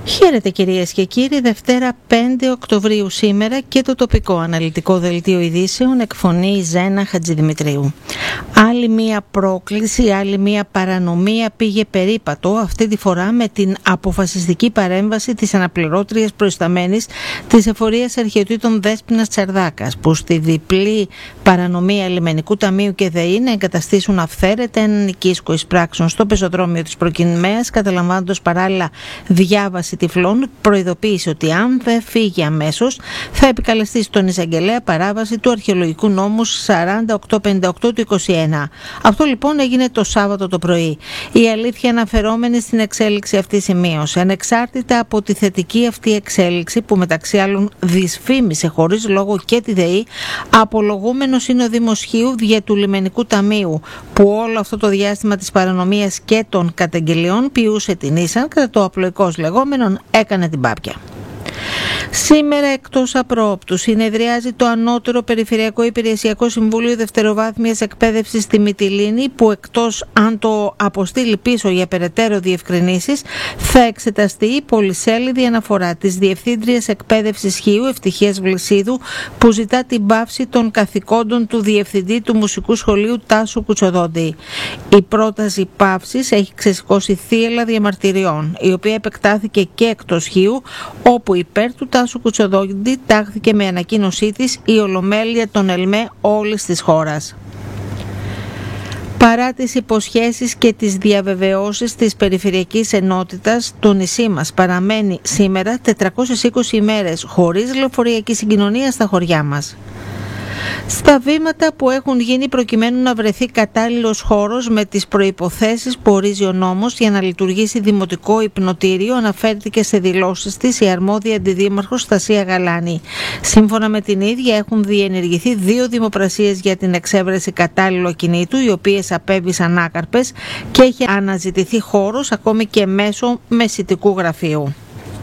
Χαίρετε κυρίες και κύριοι, Δευτέρα 5 Οκτωβρίου σήμερα και το τοπικό αναλυτικό δελτίο ειδήσεων εκφωνεί η Ζένα Χατζηδημητρίου. Άλλη μία πρόκληση, άλλη μία παρανομία πήγε περίπατο, αυτή τη φορά με την αποφασιστική παρέμβαση της αναπληρώτριας προϊσταμένης της Εφορίας Αρχαιοτήτων Δέσποινας Τσαρδάκας, που στη διπλή παρανομία Λιμενικού Ταμείου και ΔΕΗ να εγκαταστήσουν αυθαίρετα έναν οικίσκο εισπράξεων στο πεζοδρόμιο της προκειμένης, καταλαμβάνοντας παράλληλα διάβαση τυφλών, προειδοποίησε ότι αν δεν φύγει αμέσως θα επικαλεστεί στον εισαγγελέα παράβαση του αρχαιολογικού νόμου 4858 του 21. Αυτό λοιπόν έγινε το Σάββατο το πρωί. Η αλήθεια αναφερόμενη στην εξέλιξη αυτή σημείωσε, ανεξάρτητα από τη θετική αυτή εξέλιξη που μεταξύ άλλων δυσφήμισε χωρίς λόγο και τη ΔΕΗ, απολογούμενος είναι ο Δημοσχείου δια του Λιμενικού Ταμείου, που όλο αυτό το διάστημα της παρανομίας και των καταγγελιών ποιούσε την ίσαν, κατά το απλοϊκώς λεγόμενον έκανε την πάπια. Σήμερα εκτός απρόοπτου συνεδριάζει το Ανώτερο Περιφερειακό Υπηρεσιακό Συμβούλιο Δευτεροβάθμιας Εκπαίδευσης στη Μυτιλήνη, που εκτός αν το αποστείλει πίσω για περαιτέρω διευκρινήσεις, θα εξεταστεί η πολυσέλιδη αναφορά της Διευθύντριας Εκπαίδευσης Χίου Ευτυχίας Βλυσίδου, που ζητά την πάυση των καθηκόντων του Διευθυντή του Μουσικού Σχολείου Τάσου Κουτσοδόντη. Η πρόταση πάυσης έχει ξεσηκώσει θύελλα διαμαρτυριών, η οποία επεκτάθηκε και εκτός Χίου, όπου υπέρ του Τάσου Κουτσοδόντη τάχθηκε με ανακοίνωσή της η Ολομέλεια των ΕΛΜΕ όλης της χώρας. Παρά τις υποσχέσεις και τις διαβεβαιώσεις της Περιφερειακής Ενότητας, το νησί μας παραμένει σήμερα 420 ημέρες χωρίς λεωφορειακή συγκοινωνία στα χωριά μας. Στα βήματα που έχουν γίνει προκειμένου να βρεθεί κατάλληλος χώρος με τις προϋποθέσεις που ορίζει ο νόμος για να λειτουργήσει δημοτικό υπνοτήριο, αναφέρθηκε σε δηλώσεις της η αρμόδια αντιδήμαρχος Στασία Γαλάνη. Σύμφωνα με την ίδια, έχουν διενεργηθεί 2 δημοπρασίες για την εξέβρεση κατάλληλου ακινήτου, οι οποίες απέβησαν άκαρπες, και έχει αναζητηθεί χώρος ακόμη και μέσω μεσητικού γραφείου.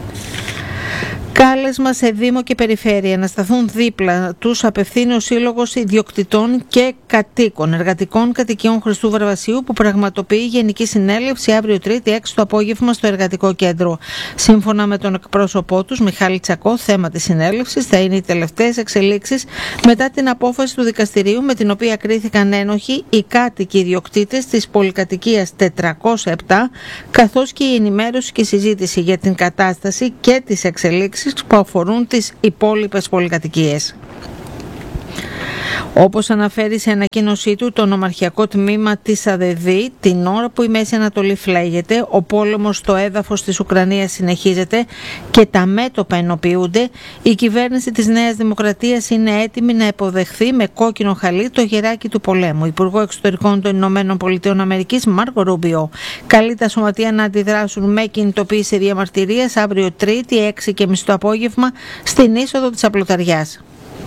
Κάλεσμα σε Δήμο και Περιφέρεια να σταθούν δίπλα τους απευθύνει ο Σύλλογος Ιδιοκτητών και Κατοίκων Εργατικών Κατοικιών Χριστού Βαρβασίου, που πραγματοποιεί Γενική Συνέλευση αύριο Τρίτη 6 το απόγευμα στο Εργατικό Κέντρο. Σύμφωνα με τον εκπρόσωπό τους, Μιχάλη Τσακώ, θέμα της συνέλευσης θα είναι οι τελευταίες εξελίξεις μετά την απόφαση του δικαστηρίου, με την οποία κρίθηκαν ένοχοι οι κάτοικοι ιδιοκτήτες της πολυκατοικίας 407, καθώς και η ενημέρωση και συζήτηση για την κατάσταση και τις εξελίξεις που αφορούν τις υπόλοιπες πολυκατοικίες. Όπως αναφέρει σε ανακοίνωσή του το νομαρχιακό τμήμα της ΑΔΔ, την ώρα που η Μέση Ανατολή φλέγεται, ο πόλεμος στο έδαφος της Ουκρανίας συνεχίζεται και τα μέτωπα ενοποιούνται, η κυβέρνηση της Νέας Δημοκρατίας είναι έτοιμη να υποδεχθεί με κόκκινο χαλί το γεράκι του πολέμου. Υπουργό Εξωτερικών των Ηνωμένων Πολιτειών Αμερικής Μάρκο Ρούμπιο καλεί τα σωματεία να αντιδράσουν με κινητοποίηση διαμαρτυρίας αύριο Τρίτη 6:30 το απόγευμα στην είσοδο της Απλωταριάς.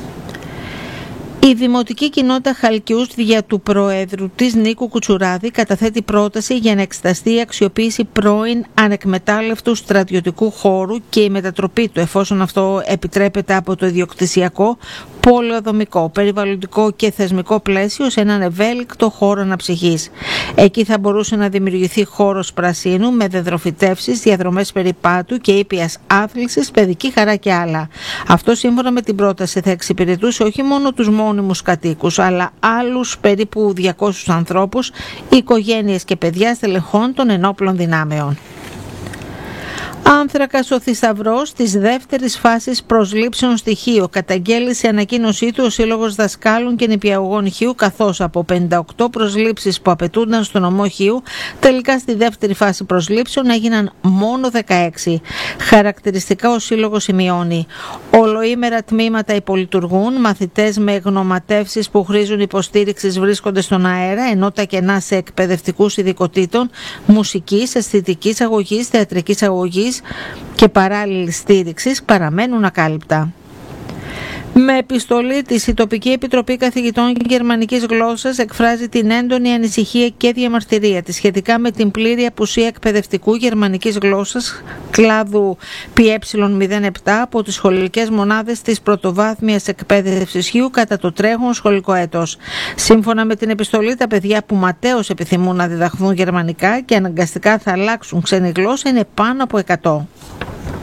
Η Δημοτική Κοινότητα Χαλκιούς δια του Προέδρου της Νίκου Κουτσουράδη καταθέτει πρόταση για να εξεταστεί η αξιοποίηση πρώην ανεκμετάλλευτου στρατιωτικού χώρου και η μετατροπή του, εφόσον αυτό επιτρέπεται από το ιδιοκτησιακό, πολεοδομικό, περιβαλλοντικό και θεσμικό πλαίσιο, σε έναν ευέλικτο χώρο αναψυχής. Εκεί θα μπορούσε να δημιουργηθεί χώρος πρασίνου με δεδροφυτεύσεις, διαδρομές περιπάτου και ήπιας άθλησης, παιδική χαρά και άλλα. Αυτό, σύμφωνα με την πρόταση, θα εξυπηρετούσε όχι μόνο τους μόνιμους κατοίκους, αλλά άλλους περίπου 200 ανθρώπους, οικογένειες και παιδιά στελεχών των ενόπλων δυνάμεων. Άνθρακας ο θησαυρός της δεύτερης φάσης προσλήψεων στοιχείο, καταγγέλει σε ανακοίνωσή του ο Σύλλογος Δασκάλων και Νηπιαγωγών Χίου, καθώς από 58 προσλήψεις που απαιτούνταν στο νομό Χίου, τελικά στη δεύτερη φάση προσλήψεων έγιναν μόνο 16. Χαρακτηριστικά ο Σύλλογος σημειώνει: ολοήμερα τμήματα υπολειτουργούν, μαθητές με γνωματεύσεις που χρήζουν υποστήριξης βρίσκονται στον αέρα, ενώ τα κενά σε εκπαιδευτικούς ειδικοτήτων μουσικής, αισθητικής αγωγής, θεατρικής αγωγής και παράλληλης στήριξης παραμένουν ακάλυπτα. Με επιστολή της, η Τοπική Επιτροπή Καθηγητών Γερμανικής Γλώσσας εκφράζει την έντονη ανησυχία και διαμαρτυρία της σχετικά με την πλήρη απουσία εκπαιδευτικού γερμανικής γλώσσας κλάδου ΠΕ07 από τις σχολικές μονάδες της πρωτοβάθμιας εκπαίδευσης Χίου κατά το τρέχον σχολικό έτος. Σύμφωνα με την επιστολή, τα παιδιά που ματέως επιθυμούν να διδαχθούν γερμανικά και αναγκαστικά θα αλλάξουν ξένη γλώσσα είναι πάνω από 100.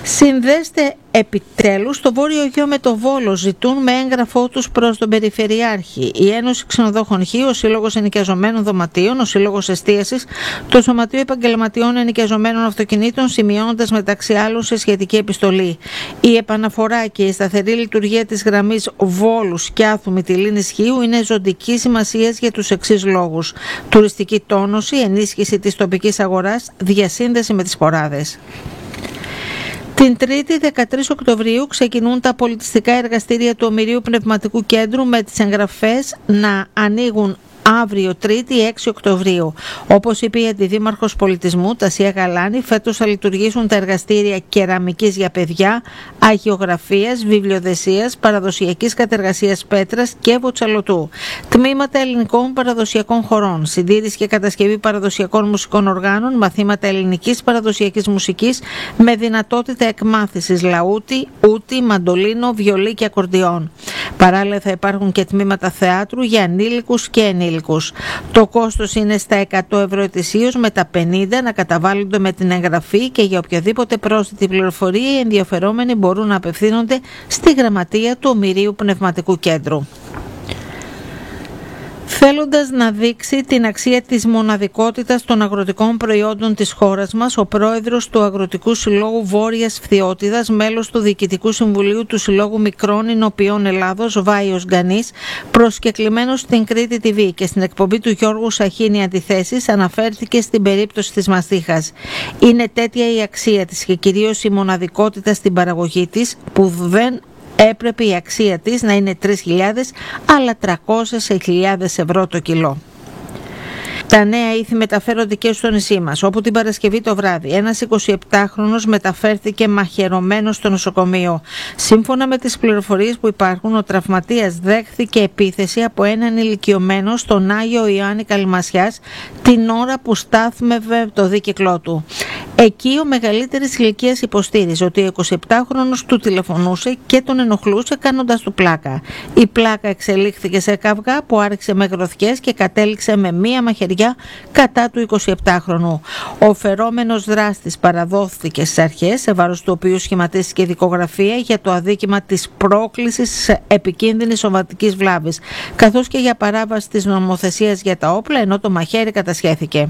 Συνδέστε επιτέλους το Βόρειο Αιγαίο με το Βόλο, ζητούν με έγγραφό τους προς τον Περιφερειάρχη. Η Ένωση Ξενοδόχων Χ, ο Σύλλογος Ενοικιαζομένων Δωματίων, ο Σύλλογος Εστίασης, το Σωματείο Επαγγελματιών Ενοικιαζομένων Αυτοκινήτων, σημειώνοντας μεταξύ άλλων σε σχετική επιστολή. Η επαναφορά και η σταθερή λειτουργία της γραμμής Βόλου-Σκιάθου Μυτιλήνης Χίου είναι ζωτική σημασίας για τους εξής λόγους: τουριστική τόνωση, ενίσχυση της τοπικής αγοράς, διασύνδεση με τις ποράδες. Την 3η 13 Οκτωβρίου ξεκινούν τα πολιτιστικά εργαστήρια του Ομηρίου Πνευματικού Κέντρου με τις εγγραφές να ανοίγουν αύριο 3η 6 Οκτωβρίου. Όπως είπε η Αντιδήμαρχος Πολιτισμού Τασία Γαλάνη, φέτος θα λειτουργήσουν τα εργαστήρια κεραμικής για παιδιά, αγιογραφίας, βιβλιοδεσίας, παραδοσιακής κατεργασίας πέτρας και βοτσαλωτού, τμήματα ελληνικών παραδοσιακών χορών, συντήρηση και κατασκευή παραδοσιακών μουσικών οργάνων, μαθήματα ελληνικής παραδοσιακής μουσικής με δυνατότητα εκμάθησης λαούτη, ούτη, μαντολίνο, βιολί και ακορντιόν. Παράλληλα θα υπάρχουν και τμήματα θεάτρου για ανήλικους και ενήλικους. Το κόστος είναι στα 100 ευρώ ετησίως, με τα 50 να καταβάλλονται με την εγγραφή, και για οποιαδήποτε πρόσθετη πληροφορία οι ενδιαφερόμενοι μπορούν να απευθύνονται στη γραμματεία του Ομηρίου Πνευματικού Κέντρου. Θέλοντας να δείξει την αξία της μοναδικότητας των αγροτικών προϊόντων της χώρας μας, ο πρόεδρος του Αγροτικού Συλλόγου Βόρειας Φθιώτιδας, μέλος του Διοικητικού Συμβουλίου του Συλλόγου Μικρών Ινοποιών Ελλάδος, Βάιος Γκανής, προσκεκλημένος στην Κρήτη TV και στην εκπομπή του Γιώργου Σαχίνη Αντιθέσεις, αναφέρθηκε στην περίπτωση της μαστίχας. Είναι τέτοια η αξία της και κυρίως η μοναδικότητα στην παραγωγή της, που δεν έπρεπε η αξία της να είναι 3.000 αλλά 300.000 ευρώ το κιλό. Τα νέα ήθη μεταφέρονται και στο νησί μας, όπου την Παρασκευή το βράδυ ένας 27χρονος μεταφέρθηκε μαχαιρωμένος στο νοσοκομείο. Σύμφωνα με τις πληροφορίες που υπάρχουν, ο τραυματίας δέχθηκε επίθεση από έναν ηλικιωμένο στον Άγιο Ιωάννη Καλυμασιάς την ώρα που στάθμευε το δίκυκλό του. Εκεί ο μεγαλύτερης ηλικίας υποστήριζε ότι ο 27χρονος του τηλεφωνούσε και τον ενοχλούσε κάνοντας του πλάκα. Η πλάκα εξελίχθηκε σε καυγά που άρχισε με γροθιές και κατέληξε με μία μαχαιριά κατά του 27χρονου. Ο φερόμενος δράστης παραδόθηκε στις αρχές, σε βάρος του οποίου σχηματίστηκε δικογραφία για το αδίκημα της πρόκλησης επικίνδυνης σωματικής βλάβης, καθώς και για παράβαση της νομοθεσίας για τα όπλα, ενώ το μαχαίρι κατασχέθηκε.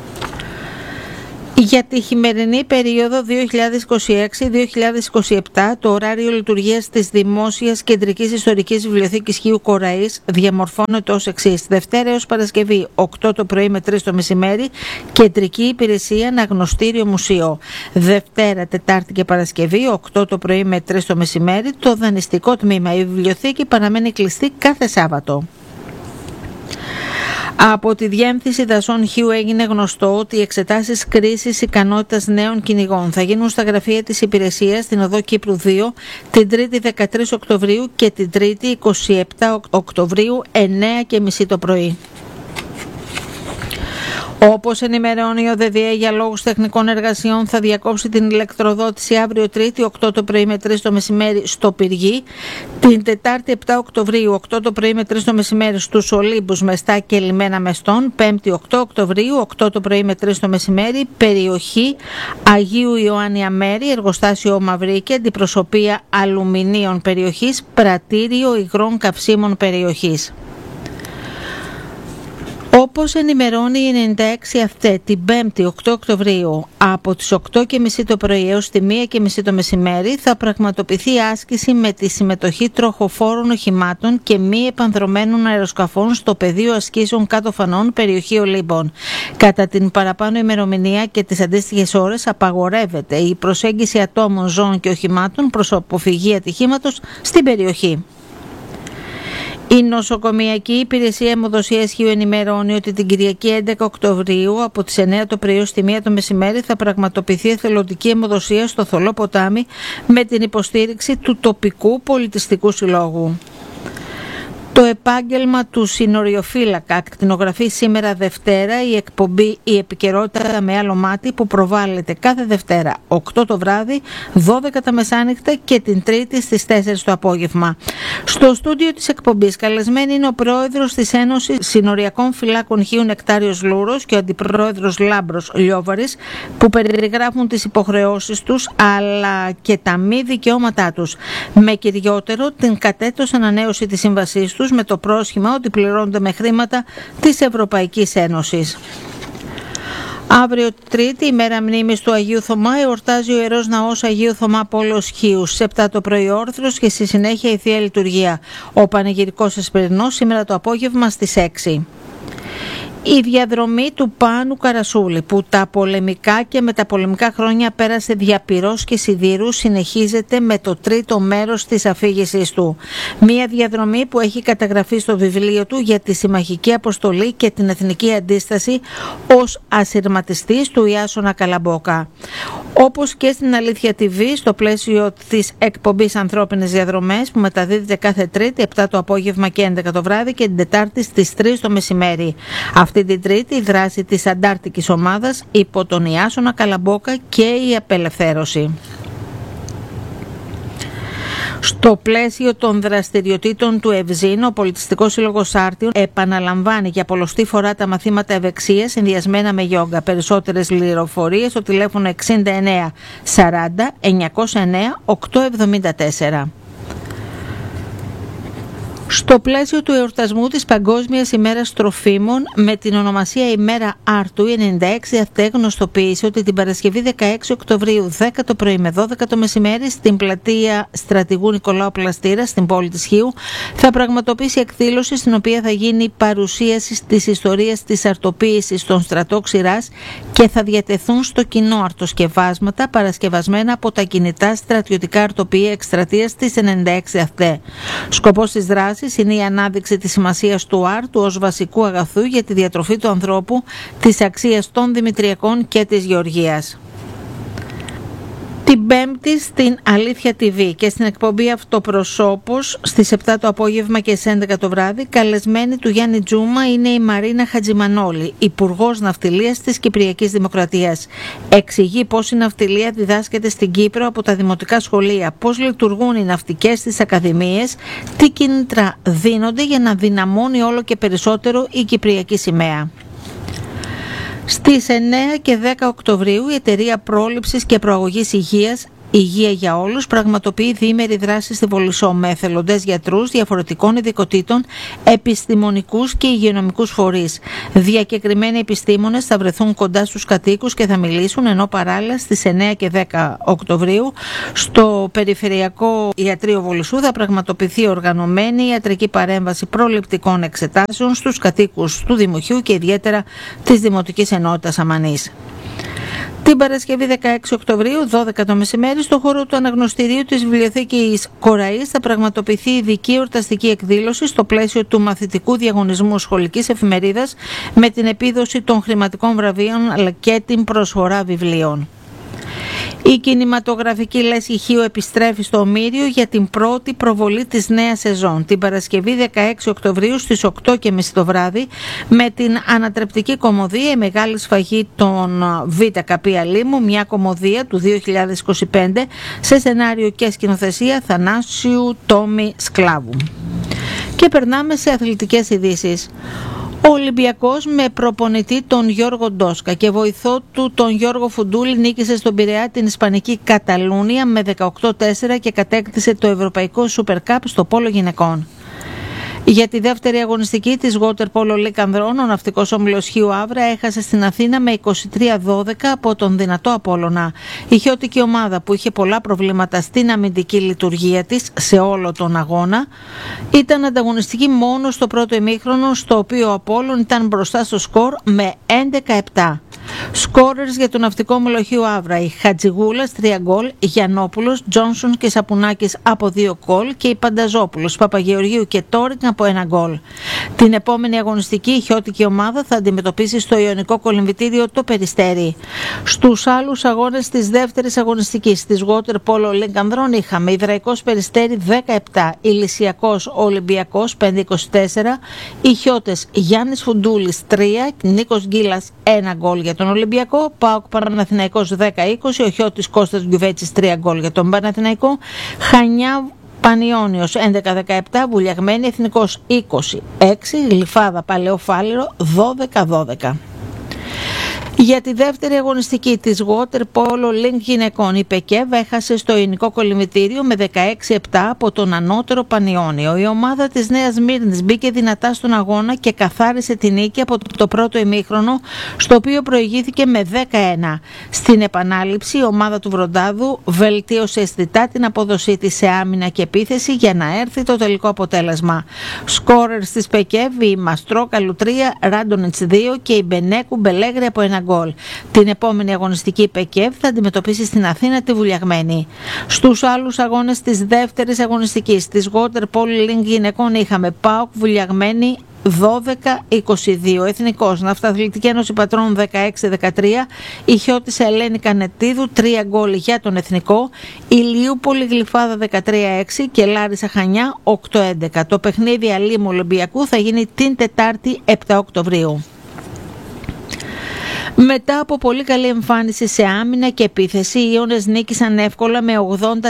Για τη χειμερινή περίοδο 2026-2027, το ωράριο λειτουργίας της Δημόσιας Κεντρικής Ιστορικής Βιβλιοθήκης Χίου Κοραής διαμορφώνεται ως εξής: Δευτέρα έως Παρασκευή 8 το πρωί με 3 το μεσημέρι, κεντρική υπηρεσία αναγνωστήριο μουσείο. Δευτέρα, Τετάρτη και Παρασκευή 8 το πρωί με 3 το μεσημέρι, το δανειστικό τμήμα. Η βιβλιοθήκη παραμένει κλειστή κάθε Σάββατο. Από τη Διεύθυνση Δασών Χίου έγινε γνωστό ότι οι εξετάσεις κρίσης ικανότητας νέων κυνηγών θα γίνουν στα γραφεία της υπηρεσίας στην οδό Κύπρου 2 την 3η 13 Οκτωβρίου και την 3η 27 Οκτωβρίου 9:30 το πρωί. Όπως ενημερώνει ο ΔΔΕ, για λόγους τεχνικών εργασιών θα διακόψει την ηλεκτροδότηση αύριο 3η 8 το πρωί με 3 το μεσημέρι στο Πυργή, την Τετάρτη 7 Οκτωβρίου 8 το πρωί με 3 το μεσημέρι στους Ολύμπους Μεστά και Λιμένα Μεστών, 5η 8 Οκτωβρίου 8 το πρωί με 3 το μεσημέρι, περιοχή Αγίου Ιωάννη Αμέρη, εργοστάσιο Μαυρίκη, αντιπροσωπεία αλουμινίων περιοχής, πρατήριο υγρών καυσίμων περιοχής. Όπως ενημερώνει η 96 ΑΦΤΕ, την 5η 8 Οκτωβρίου από τις 8:30 το πρωί έως τη 1:30 το μεσημέρι θα πραγματοποιηθεί άσκηση με τη συμμετοχή τροχοφόρων οχημάτων και μη επανδρομένων αεροσκαφών στο πεδίο ασκήσεων κάτω Φανών, περιοχή Ολύμπων. Κατά την παραπάνω ημερομηνία και τις αντίστοιχες ώρες απαγορεύεται η προσέγγιση ατόμων, ζώων και οχημάτων προς αποφυγή ατυχήματος στην περιοχή. Η Νοσοκομιακή Υπηρεσία Αιμοδοσίας Χίου ενημερώνει ότι την Κυριακή 11 Οκτωβρίου από τις 9 το πρωί ως τη 1 το μεσημέρι θα πραγματοποιηθεί εθελοντική αιμοδοσία στο Θολό Ποτάμι με την υποστήριξη του τοπικού πολιτιστικού συλλόγου. Το επάγγελμα του συνοριοφύλακα ακτινογραφεί σήμερα Δευτέρα η εκπομπή «Η επικαιρότητα με άλλο μάτι» που προβάλλεται κάθε Δευτέρα 8 το βράδυ, 12 τα μεσάνυχτα και την Τρίτη στις 4 το απόγευμα. Στο στούντιο της εκπομπής καλεσμένοι είναι ο πρόεδρος της Ένωσης Συνοριακών Φυλάκων Χίου Νεκτάριος Λούρος και ο αντιπρόεδρος Λάμπρος Λιόβαρης, που περιγράφουν τις υποχρεώσεις τους αλλά και τα μη δικαιώματά τους, με κυριότερο την κατέτος ανανέωση της σύμβασής τους με το πρόσχημα ότι πληρώνονται με χρήματα της Ευρωπαϊκής Ένωσης. Αύριο Τρίτη, ημέρα μνήμης του Αγίου Θωμά, εορτάζει ο Ιερός Ναός Αγίου Θωμά Πόλος Χίου. Σε 7 το πρωί όρθρος και στη συνέχεια η Θεία Λειτουργία. Ο Πανηγυρικός Εσπερινός σήμερα το απόγευμα στις 6. Η διαδρομή του Πάνου Καρασούλη, που τα πολεμικά και μεταπολεμικά χρόνια πέρασε δια πυρός και σιδήρου, συνεχίζεται με το τρίτο μέρος της αφήγησής του. Μία διαδρομή που έχει καταγραφεί στο βιβλίο του για τη συμμαχική αποστολή και την εθνική αντίσταση ως ασυρματιστής του Ιάσονα Καλαμπόκα. Όπως και στην Αλήθεια TV, στο πλαίσιο της εκπομπής Ανθρώπινες Διαδρομές, που μεταδίδεται κάθε Τρίτη 7 το απόγευμα και 11 το βράδυ και την Τετάρτη στις 3 το μεσημέρι. Αυτή την Τρίτη η δράση της Αντάρτικης Ομάδας υπό τον Ιάσονα Καλαμπόκα και η απελευθέρωση. Στο πλαίσιο των δραστηριοτήτων του ΕΒΖΙΝ, ο Πολιτιστικός Σύλλογος Άρτιων επαναλαμβάνει για πολλοστή φορά τα μαθήματα ευεξίας συνδυασμένα με γιόγκα. Περισσότερες πληροφορίες στο τηλέφωνο 69 40 909 874. Στο πλαίσιο του εορτασμού της Παγκόσμιας ημέρας τροφίμων με την ονομασία ημέρα Άρτου, η 96 ΑΘΕ γνωστοποίησε ότι την Παρασκευή 16 Οκτωβρίου 10 το πρωί με 12 το μεσημέρι στην πλατεία Στρατηγού Νικολάου Πλαστήρα στην πόλη της Χίου θα πραγματοποιήσει εκδήλωση στην οποία θα γίνει παρουσίαση της ιστορίας της αρτοποίησης στον στρατό Ξηράς και θα διατεθούν στο κοινό αρτοσκευάσματα παρασκευασμένα από τα κινητά στρατιωτικά αρτοποιεία εκστρατείας της 96 ΑΘΕ. Σκοπός της δράσης είναι η ανάδειξη της σημασίας του άρτου ως βασικού αγαθού για τη διατροφή του ανθρώπου, της αξίας των Δημητριακών και της Γεωργίας. Την Πέμπτη στην Αλήθεια TV και στην εκπομπή Αυτοπροσώπος στις 7 το απόγευμα και στις 11 το βράδυ, καλεσμένη του Γιάννη Τζούμα είναι η Μαρίνα Χατζημανόλη, Υπουργός Ναυτιλίας της Κυπριακής Δημοκρατίας. Εξηγεί πώς η ναυτιλία διδάσκεται στην Κύπρο από τα δημοτικά σχολεία, πώς λειτουργούν οι ναυτικές στις ακαδημίες, τι κίνητρα δίνονται για να δυναμώνει όλο και περισσότερο η Κυπριακή σημαία. Στις 9 και 10 Οκτωβρίου η Εταιρεία Πρόληψης και Προαγωγής Υγείας Υγεία για Όλους πραγματοποιεί διήμερη δράση στη Βολισσό με εθελοντές γιατρούς διαφορετικών ειδικοτήτων, επιστημονικούς και υγειονομικούς φορείς. Διακεκριμένοι επιστήμονες θα βρεθούν κοντά στους κατοίκους και θα μιλήσουν, ενώ παράλληλα στις 9 και 10 Οκτωβρίου στο Περιφερειακό Ιατρείο Βολισσού θα πραγματοποιηθεί οργανωμένη ιατρική παρέμβαση προληπτικών εξετάσεων στους κατοίκους του Δημοχείου και ιδιαίτερα της Δημοτικής Ενότητας Αμανής. Την Παρασκευή 16 Οκτωβρίου, 12 το μεσημέρι, στο χώρο του αναγνωστηρίου της Βιβλιοθήκης Κοραής θα πραγματοποιηθεί ειδική εορταστική εκδήλωση στο πλαίσιο του μαθητικού διαγωνισμού σχολικής εφημερίδας με την επίδοση των χρηματικών βραβείων αλλά και την προσφορά βιβλίων. Η κινηματογραφική λέσχη Χίου επιστρέφει στο Ομήριο για την πρώτη προβολή της νέας σεζόν την Παρασκευή 16 Οκτωβρίου στις 8.30 το βράδυ με την ανατρεπτική κωμωδία «Η Μεγάλη Σφαγή των ΒΚ Λίμου», μια κωμωδία του 2025 σε σενάριο και σκηνοθεσία Θανάσιου Τόμι Σκλάβου. Και περνάμε σε αθλητικές ειδήσεις. Ο Ολυμπιακός με προπονητή τον Γιώργο Ντόσκα και βοηθό του τον Γιώργο Φουντούλη νίκησε στον Πειραιά την Ισπανική Καταλούνια με 18-4 και κατέκτησε το Ευρωπαϊκό Super Cup στο πόλο γυναικών. Για τη δεύτερη αγωνιστική της Water Polo League Ανδρών, ο ναυτικός όμιλος Χίου Αύρα έχασε στην Αθήνα με 23-12 από τον δυνατό Απόλλωνα. Η χιώτικη ομάδα, που είχε πολλά προβλήματα στην αμυντική λειτουργία της σε όλο τον αγώνα, ήταν ανταγωνιστική μόνο στο πρώτο ημίχρονο, στο οποίο ο Απόλλων ήταν μπροστά στο σκορ με 11-7. Σκόρερς για το ναυτικό μολοχείο Αύρα. Η Χατζηγούλας 3 γκολ, Γιαννόπουλος, Τζόνσον και Σαπουνάκης από 2 γκολ και η Πανταζόπουλος, Παπαγεωργίου και Τόρινγκ από 1 γκολ. Την επόμενη αγωνιστική η χιώτικη ομάδα θα αντιμετωπίσει στο Ιωνικό Κολυμβητήριο το Περιστέρι. Στους άλλους αγώνες της δεύτερης αγωνιστικής της Water Polo League Ανδρών είχαμε Ιδραϊκός Περιστέρι 17, Ηλυσιακός Ολυμπιακός 5-24, οι χιώτες Γιάννης Φουντούλης 3, Νίκος Γκίλας 1 γκολ για τον Ολυμπιακό, ΠΑΟΚ Παναθηναϊκός 10-20, ο χιώτης Κώστας Γκιουβέτσης 3 γκολ για τον Παναθηναϊκό, Χανιά Πανιώνιος 11-17, Βουλιαγμένη Εθνικός 20-6, Γλυφάδα Παλαιοφάλιρο 12-12. Για τη δεύτερη αγωνιστική της Water Polo League γυναικών η ΠΕΚΕΒ έχασε στο Ιωνικό Κολυμβητήριο με 16-7 από τον ανώτερο Πανιώνιο. Η ομάδα της Νέας Μύρνης μπήκε δυνατά στον αγώνα και καθάρισε την νίκη από το πρώτο ημίχρονο, στο οποίο προηγήθηκε με 10-1. Στην επανάληψη η ομάδα του Βροντάδου βελτίωσε αισθητά την απόδοσή της σε άμυνα και επίθεση για να έρθει το τελικό αποτέλεσμα. Σκόρερς της ΠΕΚΕΒ η Μαστρόκαλου 3, Ράντονιτς 2 και η Μπενέκου Μπελέγρη από 1 γκολ. Την επόμενη αγωνιστική ΠΕΚΕΒ θα αντιμετωπίσει στην Αθήνα τη Βουλιαγμένη. Στους άλλους αγώνες της δεύτερης αγωνιστικής της Water Polo League γυναικών είχαμε ΠΑΟΚ Βουλιαγμένη 12-22, Εθνικός Ναυταθλητική Ένωση Πατρών 16-13, η χιώτης Ελένη Κανετίδου 3 γκολ για τον Εθνικό, Ηλιούπολη Γλυφάδα 13-6 και Λάρισα Χανιά 8-11. Το παιχνίδι Αλήμου Ολυμπιακού θα γίνει την Τετάρτη 7 Οκτωβρίου. Μετά από πολύ καλή εμφάνιση σε άμυνα και επίθεση, οι Ιώνες νίκησαν εύκολα με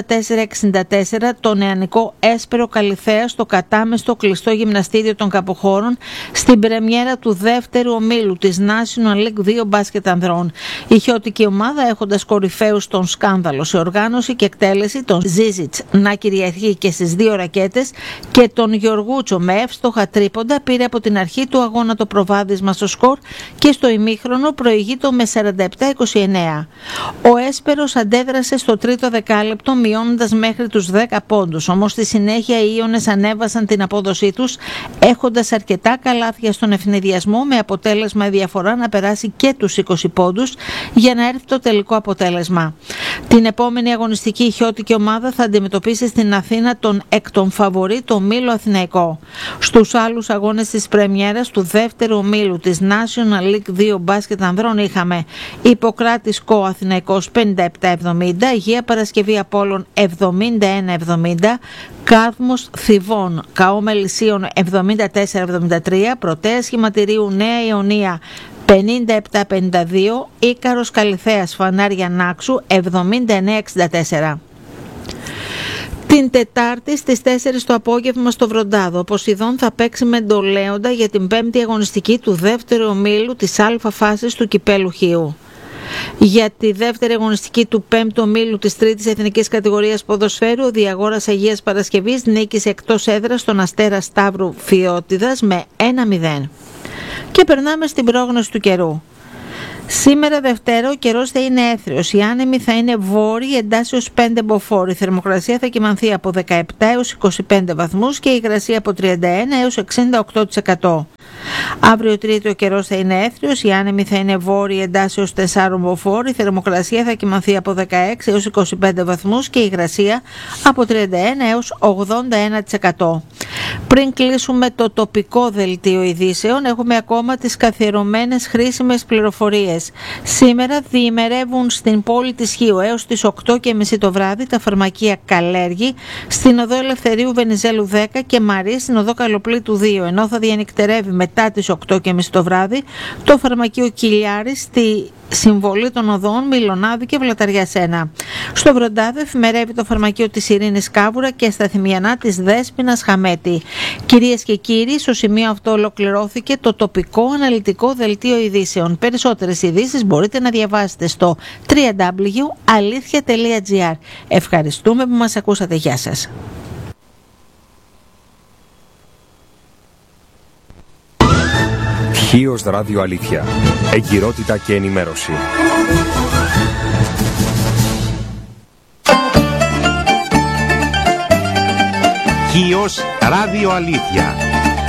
84-64 το νεανικό Έσπερο Καλιθέα στο κατάμεστο κλειστό γυμναστήριο των Καποχώρων στην πρεμιέρα του δεύτερου ομίλου της National League 2 μπάσκετ ανδρών. Η χιώτικη ομάδα, έχοντας κορυφαίους τον Σκάνδαλο σε οργάνωση και εκτέλεση, τον Ζίζιτς να κυριαρχεί και στις 2 ρακέτες και τον Γιωργούτσο με εύστοχα τρίποντα, πήρε από την αρχή του αγώνα το προβάδισμα στο σκορ και στο ημίχρονο προηγείτο με 47-29. Ο Έσπερος αντέδρασε στο τρίτο δεκάλεπτο μειώνοντας μέχρι τους 10 πόντους, όμως στη συνέχεια οι Ιώνες ανέβασαν την απόδοσή τους έχοντας αρκετά καλάθια στον ευνηδιασμό, με αποτέλεσμα η διαφορά να περάσει και τους 20 πόντους για να έρθει το τελικό αποτέλεσμα. Την επόμενη αγωνιστική η χιώτικη ομάδα θα αντιμετωπίσει στην Αθήνα τον εκ των φαβορί το Μήλο Αθηναϊκό. Στους άλλους αγώνες της πρεμιέρας του δεύτερου ομίλου της National League 2 μπάσκετ ανδρών είχαμε Ιπποκράτης Κο Αθηναϊκός 57-70, Αγία Παρασκευή Απόλλων 71-70, Κάδμος Θηβών Καό Μελισσίων 74-73, Πρωτέας Σχηματηρίου Νέα Ιωνία 57-52, Ίκαρος Καλιθέας Φανάρια Νάξου 79-64. Την Τετάρτη στις 4 το απόγευμα στο Βροντάδο, ο Ποσειδών θα παίξει με Ντολέοντα για την 5η αγωνιστική του δεύτερου ομίλου της Α φάσης του Κυπέλου Χίου. Για τη δεύτερη αγωνιστική του 5ου ομίλου της 3ης εθνικής κατηγορίας ποδοσφαίρου, ο Διαγόρας Αγίας Παρασκευής νίκησε εκτός έδρας τον Αστέρα Σταύρου Φιώτιδας με 1-0. Και περνάμε στην πρόγνωση του καιρού. Σήμερα Δευτέρα ο καιρός θα είναι έθριος, οι άνεμοι θα είναι βόρειοι εντάσσεως 5 μποφόρ, η θερμοκρασία θα κυμανθεί από 17 έως 25 βαθμούς και η υγρασία από 31 έως 68%. Αύριο Τρίτη ο καιρός θα είναι έθριος, οι άνεμοι θα είναι βόρειοι εντάσσεως 4 μποφόρ, η θερμοκρασία θα κυμανθεί από 16 έως 25 βαθμούς και η υγρασία από 31 έως 81%. Πριν κλείσουμε το τοπικό δελτίο ειδήσεων, έχουμε ακόμα τις καθιερωμένες χρήσιμες πληροφορίες. Σήμερα διημερεύουν στην πόλη της Χίου έως τις 8:30 το βράδυ τα φαρμακεία Καλέργη, στην οδό Ελευθερίου Βενιζέλου 10 και Μαρή στην οδό Καλοπλήτου 2, ενώ θα διανυκτερεύει μετά τις 8:30 το βράδυ το φαρμακείο Κιλιάρη στη συμβολή των οδών Μιλονάδη και Βλαταριάς 1. Στο Βροντάδο εφημερεύει το φαρμακείο της Ειρήνης Κάβουρα και στα Θυμιανά της Δέσποινας Χαμέτη. Κυρίες και κύριοι, στο σημείο αυτό ολοκληρώθηκε το τοπικό αναλυτικό δελτίο ειδήσεων. Περισσότερες ειδήσεις μπορείτε να διαβάσετε στο www.alithia.gr. Ευχαριστούμε που μας ακούσατε. Γεια σας. Χίος Ράδιο Αλήθεια. Εγκυρότητα και ενημέρωση. Χίος Ράδιο Αλήθεια.